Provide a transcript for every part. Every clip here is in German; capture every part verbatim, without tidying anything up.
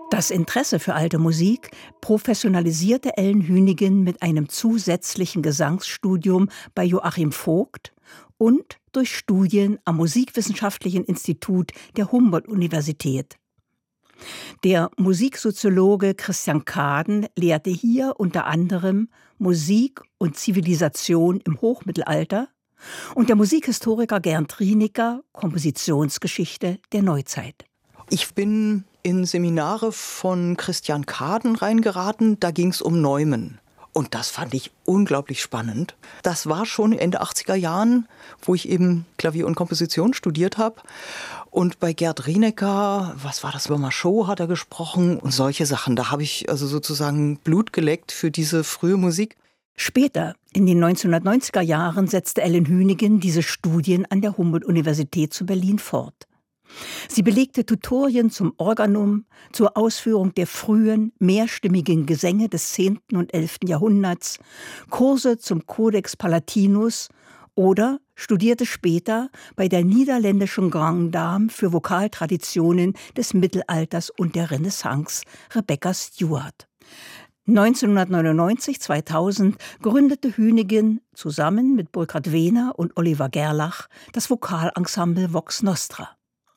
Das Interesse für alte Musik professionalisierte Ellen Hünigen mit einem zusätzlichen Gesangsstudium bei Joachim Vogt und durch Studien am Musikwissenschaftlichen Institut der Humboldt-Universität. Der Musiksoziologe Christian Kaden lehrte hier unter anderem Musik und Zivilisation im Hochmittelalter und der Musikhistoriker Gernot Rienicker Kompositionsgeschichte der Neuzeit. Ich bin in Seminare von Christian Kaden reingeraten, da ging es um Neumann. Und das fand ich unglaublich spannend. Das war schon Ende achtziger Jahren, wo ich eben Klavier und Komposition studiert habe. Und bei Gerd Rienicker, was war das, über Machot hat er gesprochen und solche Sachen. Da habe ich also sozusagen Blut geleckt für diese frühe Musik. Später, in den neunzehnhundertneunziger Jahren, setzte Ellen Hünigen diese Studien an der Humboldt-Universität zu Berlin fort. Sie belegte Tutorien zum Organum, zur Ausführung der frühen, mehrstimmigen Gesänge des zehnten und elften Jahrhunderts, Kurse zum Codex Palatinus oder studierte später bei der niederländischen Grande Dame für Vokaltraditionen des Mittelalters und der Renaissance, Rebecca Stewart. neunzehnhundertneunundneunzig, zweitausend gründete Hünigen zusammen mit Burkhard Wehner und Oliver Gerlach das Vokalensemble Vox Nostra.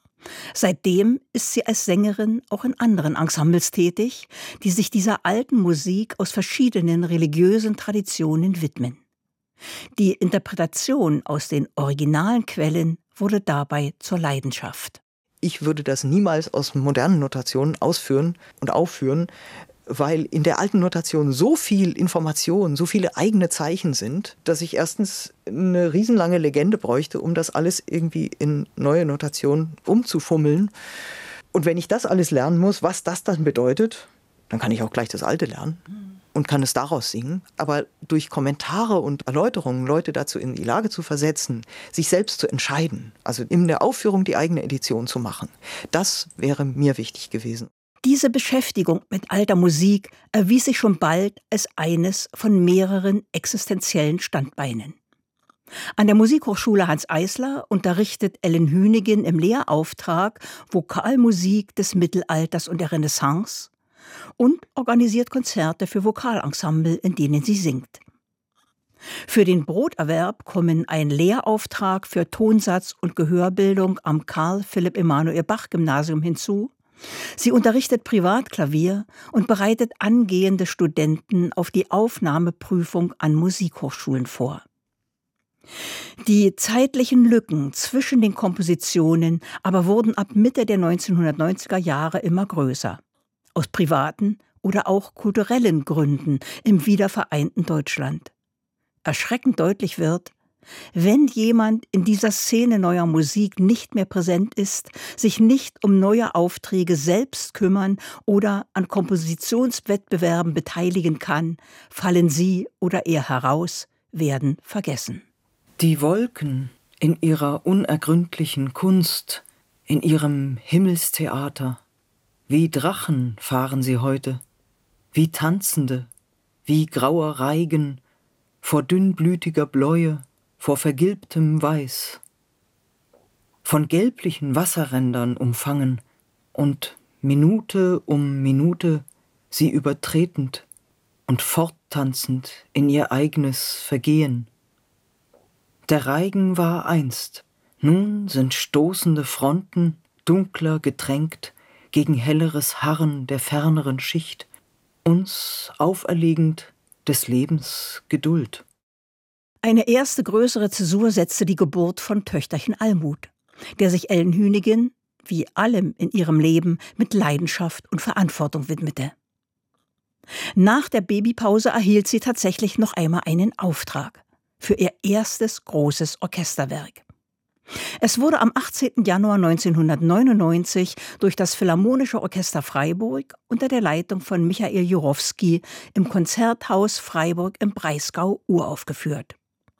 Seitdem ist sie als Sängerin auch in anderen Ensembles tätig, die sich dieser alten Musik aus verschiedenen religiösen Traditionen widmen. Die Interpretation aus den originalen Quellen wurde dabei zur Leidenschaft. Ich würde das niemals aus modernen Notationen ausführen und aufführen, weil in der alten Notation so viel Information, so viele eigene Zeichen sind, dass ich erstens eine riesenlange Legende bräuchte, um das alles irgendwie in neue Notation umzufummeln. Und wenn ich das alles lernen muss, was das dann bedeutet, dann kann ich auch gleich das Alte lernen und kann es daraus singen. Aber durch Kommentare und Erläuterungen Leute dazu in die Lage zu versetzen, sich selbst zu entscheiden, also in der Aufführung die eigene Edition zu machen, das wäre mir wichtig gewesen. Diese Beschäftigung mit alter Musik erwies sich schon bald als eines von mehreren existenziellen Standbeinen. An der Musikhochschule Hanns Eisler unterrichtet Ellen Hünigen im Lehrauftrag Vokalmusik des Mittelalters und der Renaissance und organisiert Konzerte für Vokalensemble, in denen sie singt. Für den Broterwerb kommen ein Lehrauftrag für Tonsatz- und Gehörbildung am Karl Philipp Emanuel Bach Gymnasium hinzu. Sie unterrichtet Privatklavier und bereitet angehende Studenten auf die Aufnahmeprüfung an Musikhochschulen vor. Die zeitlichen Lücken zwischen den Kompositionen aber wurden ab Mitte der neunzehnhundertneunziger Jahre immer größer. Aus privaten oder auch kulturellen Gründen im wiedervereinten Deutschland. Erschreckend deutlich wird, wenn jemand in dieser Szene neuer Musik nicht mehr präsent ist, sich nicht um neue Aufträge selbst kümmern oder an Kompositionswettbewerben beteiligen kann, fallen sie oder er heraus, werden vergessen. Die Wolken in ihrer unergründlichen Kunst, in ihrem Himmelstheater, wie Drachen fahren sie heute, wie Tanzende, wie grauer Reigen vor dünnblütiger Bläue, vor vergilbtem Weiß, von gelblichen Wasserrändern umfangen und Minute um Minute sie übertretend und forttanzend in ihr eigenes Vergehen. Der Reigen war einst, nun sind stoßende Fronten dunkler getränkt gegen helleres Harren der ferneren Schicht, uns auferlegend des Lebens Geduld. Eine erste größere Zäsur setzte die Geburt von Töchterchen Almut, der sich Ellen Hünigen, wie allem in ihrem Leben, mit Leidenschaft und Verantwortung widmete. Nach der Babypause erhielt sie tatsächlich noch einmal einen Auftrag für ihr erstes großes Orchesterwerk. Es wurde am achtzehnten Januar neunzehnhundertneunundneunzig durch das Philharmonische Orchester Freiburg unter der Leitung von Michael Jurowski im Konzerthaus Freiburg im Breisgau uraufgeführt.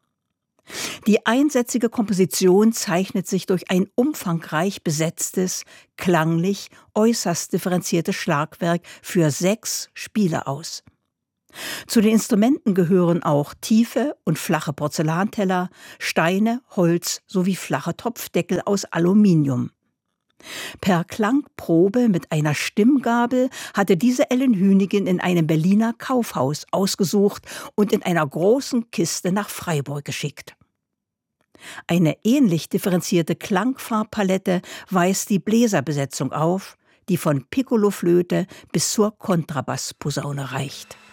Die einsätzige Komposition zeichnet sich durch ein umfangreich besetztes, klanglich äußerst differenziertes Schlagwerk für sechs Spiele aus. Zu den Instrumenten gehören auch tiefe und flache Porzellanteller, Steine, Holz sowie flache Topfdeckel aus Aluminium. Per Klangprobe mit einer Stimmgabel hatte diese Ellen Hünigen in einem Berliner Kaufhaus ausgesucht und in einer großen Kiste nach Freiburg geschickt. Eine ähnlich differenzierte Klangfarbpalette weist die Bläserbesetzung auf, die von Piccoloflöte bis zur Kontrabassposaune reicht.